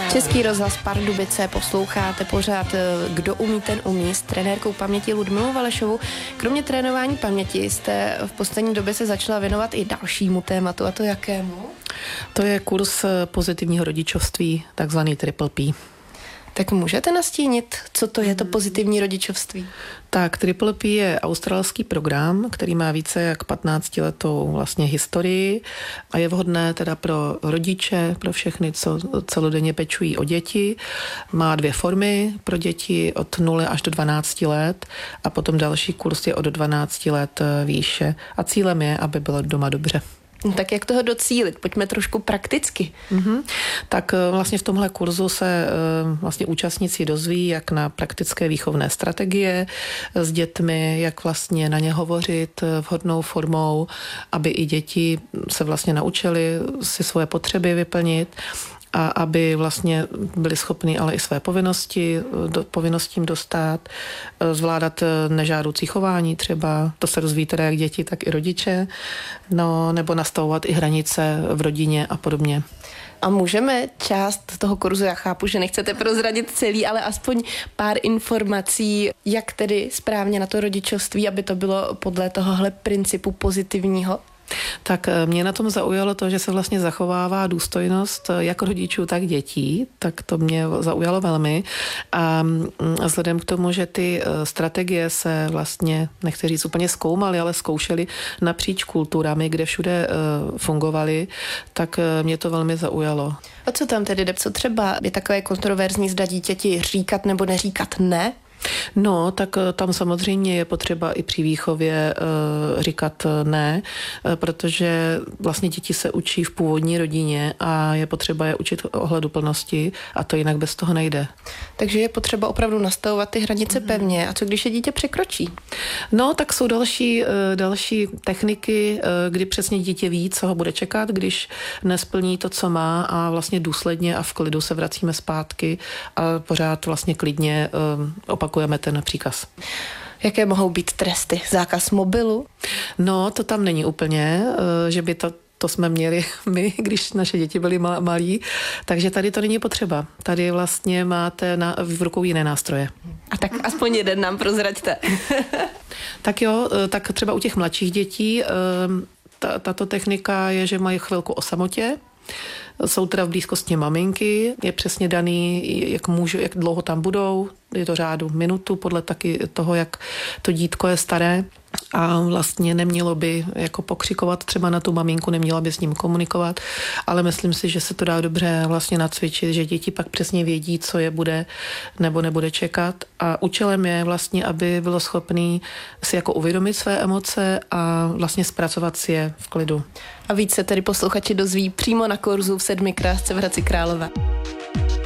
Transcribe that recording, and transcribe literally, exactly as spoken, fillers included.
Český rozhlas Pardubice, posloucháte pořád Kdo umí, ten umí s trenérkou paměti Ludmilou Valešovou. Kromě trénování paměti jste v poslední době se začala věnovat i dalšímu tématu, a to jakému? To je kurz pozitivního rodičovství, takzvaný Triple P. Tak můžete nastínit, co to je to pozitivní rodičovství? Tak Triple P je australský program, který má více jak patnáctiletou vlastně historii a je vhodné teda pro rodiče, pro všechny, co celodenně pečují o děti. Má dvě formy pro děti od nuly až do dvanácti let a potom další kurz je od dvanácti let výše. A cílem je, aby bylo doma dobře. Tak jak toho docílit? Pojďme trošku prakticky. Mm-hmm. Tak vlastně v tomhle kurzu se vlastně účastníci dozví, jak na praktické výchovné strategie s dětmi, jak vlastně na ně hovořit vhodnou formou, aby i děti se vlastně naučili si svoje potřeby vyplnit a aby vlastně byli schopni ale i své povinnosti, do, povinnostím dostat, zvládat nežádoucí chování třeba, to se rozvíjí teda jak děti, tak i rodiče, no, nebo nastavovat i hranice v rodině a podobně. A můžeme část toho kurzu, já chápu, že nechcete prozradit celý, ale aspoň pár informací, jak tedy správně na to rodičovství, aby to bylo podle tohohle principu pozitivního? Tak mě na tom zaujalo to, že se vlastně zachovává důstojnost jak rodičů, tak dětí, tak to mě zaujalo velmi. A vzhledem k tomu, že ty strategie se vlastně, nechci říct úplně zkoumaly, ale zkoušely napříč kulturami, kde všude fungovaly, tak mě to velmi zaujalo. A co tam tedy jde? Co třeba je takové kontroverzní, zda dítěti říkat nebo neříkat ne? No, tak tam samozřejmě je potřeba i při výchově e, říkat ne, e, protože vlastně děti se učí v původní rodině a je potřeba je učit ohleduplnosti a to jinak bez toho nejde. Takže je potřeba opravdu nastavovat ty hranice pevně. A co když je dítě překročí? No, tak jsou další, e, další techniky, e, kdy přesně dítě ví, co ho bude čekat, když nesplní to, co má a vlastně důsledně a v klidu se vracíme zpátky a pořád vlastně klidně e, opakujeme ten příkaz. Jaké mohou být tresty? Zákaz mobilu? No, to tam není úplně, že by to To jsme měli my, když naše děti byly malí, takže tady to není potřeba. Tady vlastně máte na, v rukou jiné nástroje. A tak aspoň jeden nám prozraďte. Tak jo, tak třeba u těch mladších dětí tato technika je, že mají chvilku o samotě, jsou teda v blízkosti maminky, je přesně daný, jak můžu, jak dlouho tam budou, je to řádu minutu, podle taky toho, jak to dítko je staré a vlastně nemělo by jako pokřikovat třeba na tu maminku, neměla by s ním komunikovat, ale myslím si, že se to dá dobře vlastně nacvičit, že děti pak přesně vědí, co je bude nebo nebude čekat a účelem je vlastně, aby bylo schopný si jako uvědomit své emoce a vlastně zpracovat si je v klidu. A víc se tedy posluchači dozví přímo na kurzu v Sedmikrásce v Hradci Králové.